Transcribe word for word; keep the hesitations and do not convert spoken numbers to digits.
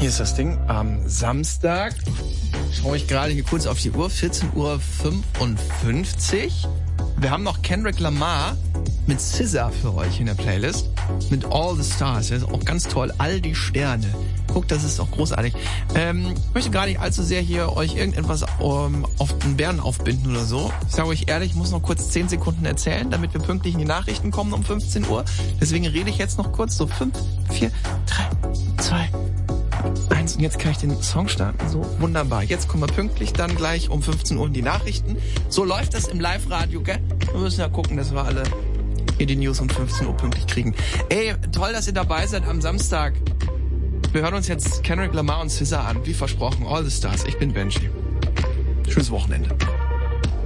Hier ist das Ding. Am Samstag schaue ich gerade hier kurz auf die Uhr. vierzehn Uhr fünfundfünfzig. Wir haben noch Kendrick Lamar mit S Z A für euch in der Playlist. Mit All the Stars. Das ist auch ganz toll. All die Sterne. Guckt, das ist auch großartig. Ähm, ich möchte gar nicht allzu sehr hier euch irgendetwas um, auf den Bären aufbinden oder so. Ich sage euch ehrlich, ich muss noch kurz zehn Sekunden erzählen, damit wir pünktlich in die Nachrichten kommen um fünfzehn Uhr. Deswegen rede ich jetzt noch kurz. So fünf, vier, drei, zwei, eins. Und jetzt kann ich den Song starten. So, wunderbar. Jetzt kommen wir pünktlich dann gleich um fünfzehn Uhr in die Nachrichten. So läuft das im Live-Radio, gell? Wir müssen ja gucken, dass wir alle hier die News um fünfzehn Uhr pünktlich kriegen. Ey, toll, dass ihr dabei seid am Samstag. Wir hören uns jetzt Kendrick Lamar und S Z A an, wie versprochen. All the Stars. Ich bin Benji. Schönes Wochenende.